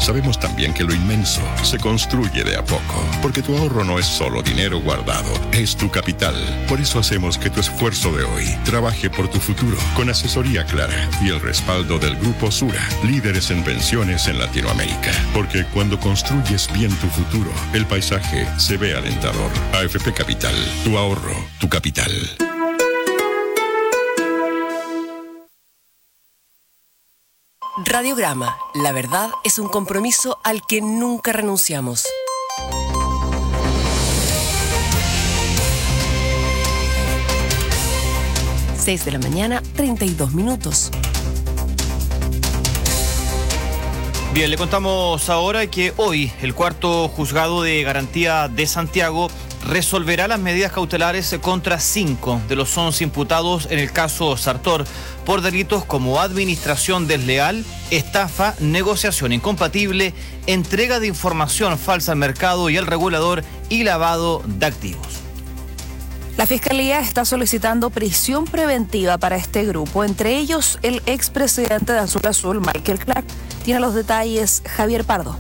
sabemos también que lo inmenso se construye de a poco, porque tu ahorro no es solo dinero guardado, es tu capital. Por eso hacemos que tu esfuerzo de hoy trabaje por tu futuro, con asesoría clara y el respaldo del Grupo Sura, líderes en pensiones en Latinoamérica. Porque cuando construyes bien tu futuro, el paisaje se ve alentador. AFP Capital, tu ahorro, tu capital. Radiograma, la verdad es un compromiso al que nunca renunciamos. Seis de la mañana, 32 minutos. Bien, le contamos ahora que hoy el cuarto juzgado de garantía de Santiago resolverá las medidas cautelares contra 5 de los 11 imputados en el caso Sartor por delitos como administración desleal, estafa, negociación incompatible, entrega de información falsa al mercado y al regulador y lavado de activos. La Fiscalía está solicitando prisión preventiva para este grupo, entre ellos el expresidente de Azul Azul, Michael Clark. Tiene los detalles Javier Pardo.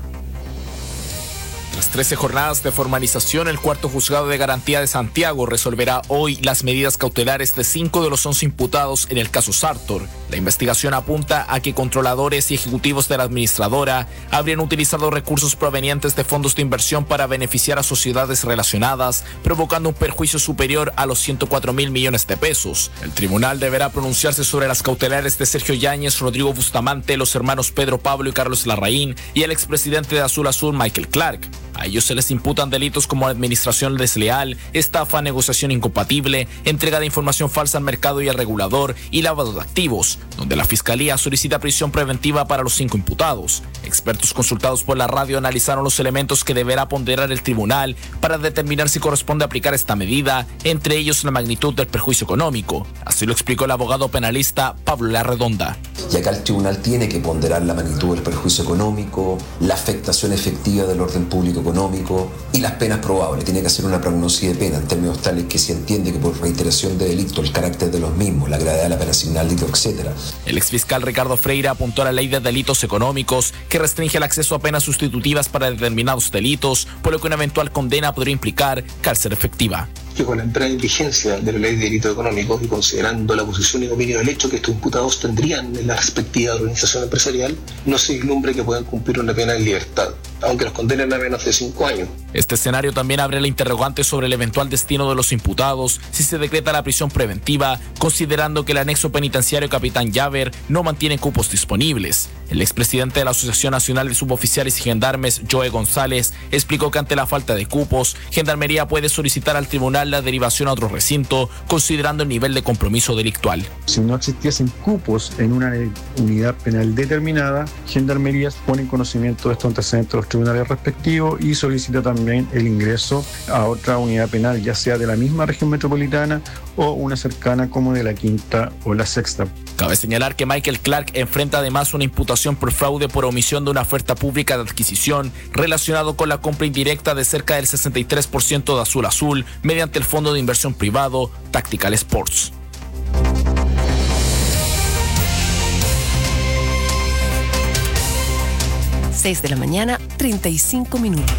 Tras 13 jornadas de formalización, el cuarto juzgado de garantía de Santiago resolverá hoy las medidas cautelares de 5 de los 11 imputados en el caso Sartor. La investigación apunta a que controladores y ejecutivos de la administradora habrían utilizado recursos provenientes de fondos de inversión para beneficiar a sociedades relacionadas, provocando un perjuicio superior a los 104.000 millones de pesos. El tribunal deberá pronunciarse sobre las cautelares de Sergio Yáñez, Rodrigo Bustamante, los hermanos Pedro Pablo y Carlos Larraín y el expresidente de Azul Azul, Michael Clark. A ellos se les imputan delitos como administración desleal, estafa, negociación incompatible, entrega de información falsa al mercado y al regulador y lavado de activos, donde la Fiscalía solicita prisión preventiva para los 5 imputados. Expertos consultados por la radio analizaron los elementos que deberá ponderar el tribunal para determinar si corresponde aplicar esta medida, entre ellos la magnitud del perjuicio económico. Así lo explicó el abogado penalista Pablo Larredonda. Y acá el tribunal tiene que ponderar la magnitud del perjuicio económico, la afectación efectiva del orden público económico y las penas probables. Tiene que hacer una prognosis de pena en términos tales que se entiende que por reiteración de delito, el carácter de los mismos, la gravedad de la pena asignada, etc. El exfiscal Ricardo Freire apuntó a la ley de delitos económicos que restringe el acceso a penas sustitutivas para determinados delitos, por lo que una eventual condena podría implicar cárcel efectiva. Que con la entrada en vigencia de la ley de delitos económicos y considerando la posición y dominio del hecho que estos imputados tendrían en la respectiva organización empresarial, no se vislumbre que puedan cumplir una pena en libertad, aunque los condenen a menos de 5 años. Este escenario también abre la interrogante sobre el eventual destino de los imputados si se decreta la prisión preventiva, considerando que el anexo penitenciario Capitán Llaver no mantiene cupos disponibles. El expresidente de la Asociación Nacional de Suboficiales y Gendarmes, Joe González, explicó que ante la falta de cupos, Gendarmería puede solicitar al tribunal la derivación a otro recinto, considerando el nivel de compromiso delictual. Si no existiesen cupos en una unidad penal determinada, Gendarmería pone en conocimiento de estos antecedentes de los tribunales respectivos y solicita también el ingreso a otra unidad penal, ya sea de la misma región metropolitana o una cercana como de la quinta o la sexta. Cabe señalar que Michael Clark enfrenta además una imputación por fraude por omisión de una oferta pública de adquisición relacionado con la compra indirecta de cerca del 63% de Azul Azul mediante el fondo de inversión privado Tactical Sports. Seis de la mañana, 35 minutos.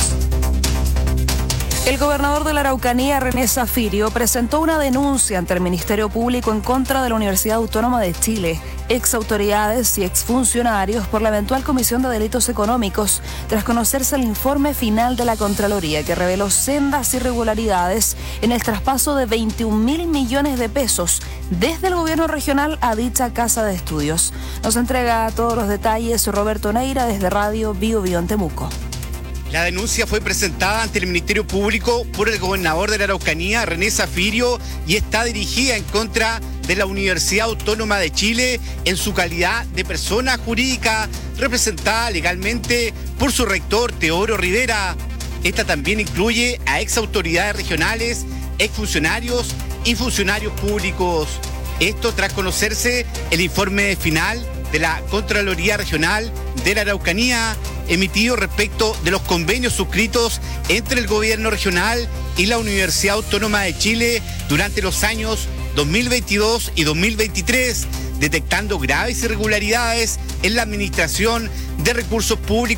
El gobernador de la Araucanía, René Zafirio, presentó una denuncia ante el Ministerio Público en contra de la Universidad Autónoma de Chile, exautoridades y exfuncionarios por la eventual comisión de delitos económicos, tras conocerse el informe final de la Contraloría que reveló sendas irregularidades en el traspaso de 21.000 millones de pesos desde el gobierno regional a dicha casa de estudios. Nos entrega todos los detalles Roberto Neira desde Radio Bio Bio en Temuco. La denuncia fue presentada ante el Ministerio Público por el gobernador de la Araucanía, René Zafirio, y está dirigida en contra de la Universidad Autónoma de Chile en su calidad de persona jurídica representada legalmente por su rector Teodoro Rivera. Esta también incluye a exautoridades regionales, exfuncionarios y funcionarios públicos. Esto tras conocerse el informe final de la Contraloría Regional de la Araucanía, emitido respecto de los convenios suscritos entre el gobierno regional y la Universidad Autónoma de Chile durante los años 2022 y 2023, detectando graves irregularidades en la administración de recursos públicos